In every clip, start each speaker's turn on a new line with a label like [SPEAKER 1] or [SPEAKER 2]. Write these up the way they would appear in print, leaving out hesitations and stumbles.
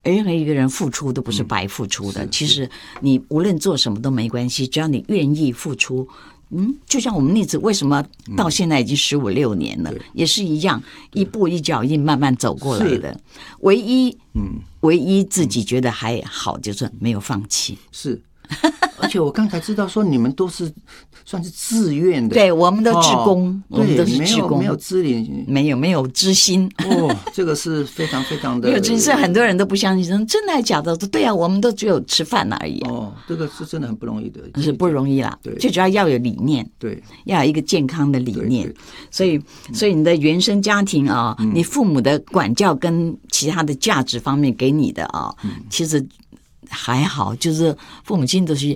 [SPEAKER 1] 任何一个人付出都不是白付出的，其实你无论做什么都没关系，只要你愿意付出。就像我们那次为什么到现在已经15、16年了，也是一样，一步一脚印慢慢走过来的。唯一自己觉得还好，就是没有放弃。
[SPEAKER 2] 是。而且我刚才知道说你们都是算是自愿的，
[SPEAKER 1] 对，我们都志工，我们都是志工，
[SPEAKER 2] 没有资领，
[SPEAKER 1] 没有知心。
[SPEAKER 2] 这个是非常非常的。
[SPEAKER 1] 没有知心，很多人都不相信，说真的还假的？对啊，我们都只有吃饭而已。
[SPEAKER 2] 这个是真的很不容易的，
[SPEAKER 1] 是不容易啦。最主要要有理念，
[SPEAKER 2] 对，
[SPEAKER 1] 要有一个健康的理念。所以你的原生家庭啊，你父母的管教跟其他的价值方面给你的啊，其实还好，就是父母亲都是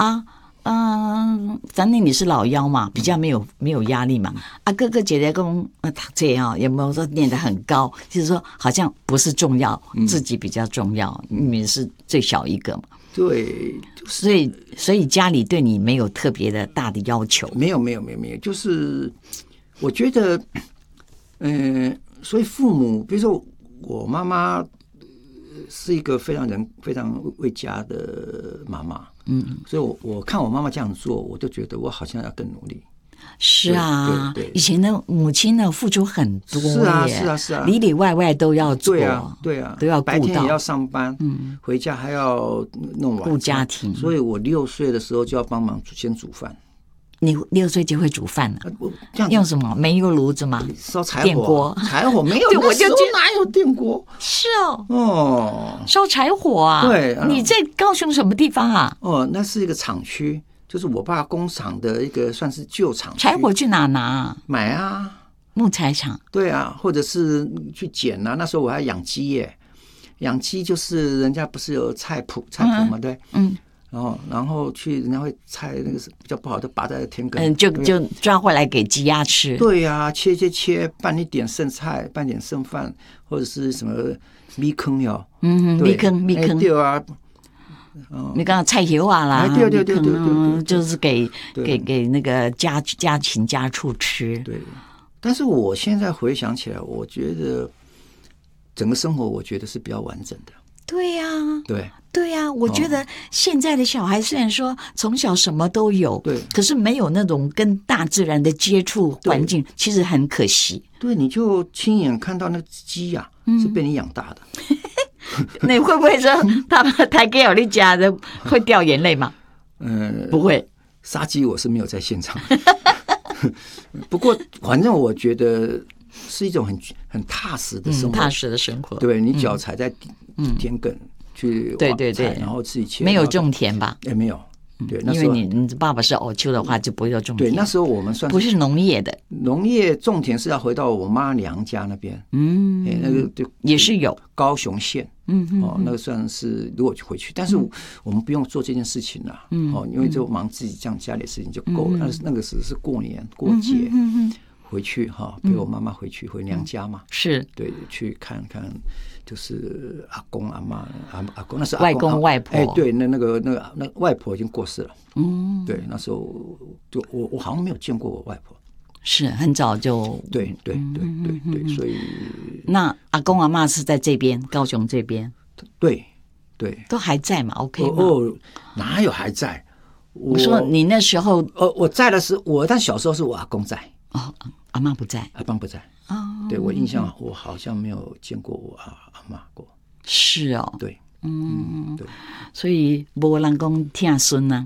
[SPEAKER 1] 反正你是老幺嘛，比较没有压力嘛。哥哥姐姐跟这样有没有说念得很高？就是说好像不是重要，自己比较重要，你是最小一个嘛。
[SPEAKER 2] 对，
[SPEAKER 1] 所以家里对你没有特别的大的要求。
[SPEAKER 2] 没有，就是我觉得，所以父母，比如说我妈妈。是一个非常为家的妈妈，所以我看我妈妈这样做，我就觉得我好像要更努力。
[SPEAKER 1] 是啊，以前的母亲呢付出很多，
[SPEAKER 2] 是啊，
[SPEAKER 1] 里里外外都要做，
[SPEAKER 2] 对啊，
[SPEAKER 1] 都要顾到，
[SPEAKER 2] 白天也要上班，回家还要弄晚餐，
[SPEAKER 1] 顾家庭。
[SPEAKER 2] 所以我6岁的时候就要帮忙先煮饭。
[SPEAKER 1] 你6岁就会煮饭了？用什么？煤油炉子吗？
[SPEAKER 2] 烧柴火？
[SPEAKER 1] 电锅？
[SPEAKER 2] 柴火没有，我就哪有电锅？
[SPEAKER 1] 是烧柴火啊？
[SPEAKER 2] 对，
[SPEAKER 1] 你在高雄什么地方啊？
[SPEAKER 2] 那是一个厂区，就是我爸工厂的一个算是旧厂区。
[SPEAKER 1] 柴火去哪拿？
[SPEAKER 2] 买啊，
[SPEAKER 1] 木材厂。
[SPEAKER 2] 对啊，或者是去捡啊。那时候我还养鸡耶，养鸡就是人家不是有菜谱嘛，对，然后去人家会采那个比较不好的拔在田埂，
[SPEAKER 1] 就抓回来给鸡鸭吃。
[SPEAKER 2] 对啊，切，拌一点剩菜，拌点剩饭，或者是什么米坑哟，
[SPEAKER 1] 米坑，
[SPEAKER 2] 对啊。
[SPEAKER 1] 你刚刚菜油啊啦，
[SPEAKER 2] 对，
[SPEAKER 1] 就是给那个家禽家畜吃。
[SPEAKER 2] 对，但是我现在回想起来，我觉得整个生活，我觉得是比较完整的。
[SPEAKER 1] 对呀，我觉得现在的小孩虽然说从小什么都有，
[SPEAKER 2] 对，
[SPEAKER 1] 可是没有那种跟大自然的接触环境，其实很可惜。
[SPEAKER 2] 对，你就亲眼看到那个鸡呀，是被你养大的。
[SPEAKER 1] 你会不会说他们抬给有你家的会掉眼泪吗？不会。
[SPEAKER 2] 杀鸡我是没有在现场，不过反正我觉得是一种很踏实的生活，
[SPEAKER 1] 踏实的生活。
[SPEAKER 2] 对，你脚踩在田埂去
[SPEAKER 1] 对，
[SPEAKER 2] 然后自己切。
[SPEAKER 1] 没有种田吧？
[SPEAKER 2] 没有。对，那
[SPEAKER 1] 因为你爸爸是偶丘的话，就不会有种田。
[SPEAKER 2] 对，那时候我们算是
[SPEAKER 1] 不是农业的，
[SPEAKER 2] 农业种田是要回到我妈娘家那边。那个就
[SPEAKER 1] 也是有
[SPEAKER 2] 高雄县。那个算是如果回去，但是我们不用做这件事情了。因为就忙自己这样家里的事情就够了。那个时候是过年过节。回去陪我妈妈回娘家嘛，
[SPEAKER 1] 是
[SPEAKER 2] 对，去看看，就是阿公阿妈阿公那是
[SPEAKER 1] 外公外婆，
[SPEAKER 2] 对，那个外婆已经过世了，对，那时候就我好像没有见过我外婆，
[SPEAKER 1] 是很早就
[SPEAKER 2] 对，所以
[SPEAKER 1] 那阿公阿妈是在这边高雄这边，
[SPEAKER 2] 对，
[SPEAKER 1] 都还在嘛 ？OK 吗？
[SPEAKER 2] 哪有还在？
[SPEAKER 1] 我说你那时候
[SPEAKER 2] 我在的是但小时候是我阿公在。
[SPEAKER 1] 阿嬷不在，
[SPEAKER 2] 阿公不在。对，我印象我好像没有见过我阿嬷过。
[SPEAKER 1] 是哦，
[SPEAKER 2] 对，对，
[SPEAKER 1] 所以没人讲疼孙啊。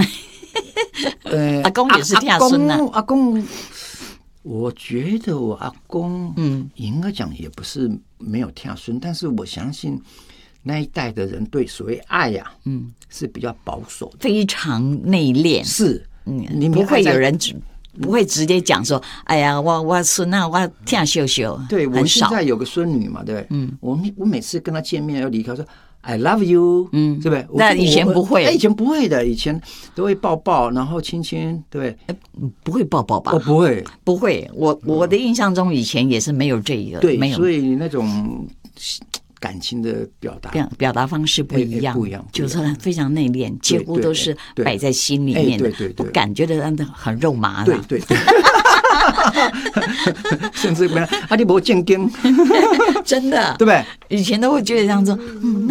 [SPEAKER 1] 阿公也是疼孙啊。
[SPEAKER 2] 阿公，我觉得我阿公，应该讲也不是没有疼孙，但是我相信那一代的人对所谓爱呀，是比较保守的，
[SPEAKER 1] 非常内敛。
[SPEAKER 2] 是，
[SPEAKER 1] 你不会有人不会直接讲说，哎呀，我孙啊，我疼羞羞。
[SPEAKER 2] 对，我现在有个孙女嘛，对，我每次跟她见面要离开说 I love you， 对不对？
[SPEAKER 1] 那以前不会，
[SPEAKER 2] 以前不会的，以前都会抱抱，然后亲亲，对，
[SPEAKER 1] 不会抱抱吧？
[SPEAKER 2] 不会，
[SPEAKER 1] 不会。我的印象中以前也是没有这个，
[SPEAKER 2] 对，
[SPEAKER 1] 没有，
[SPEAKER 2] 所以那种感情的
[SPEAKER 1] 表达方式不一样，就是非常内敛，几乎都是摆在心里面的，不感觉得让它很肉麻的。
[SPEAKER 2] 对。 甚至不然啊，你没正经，
[SPEAKER 1] 真的，
[SPEAKER 2] 对不对？
[SPEAKER 1] 以前都会觉得这样说，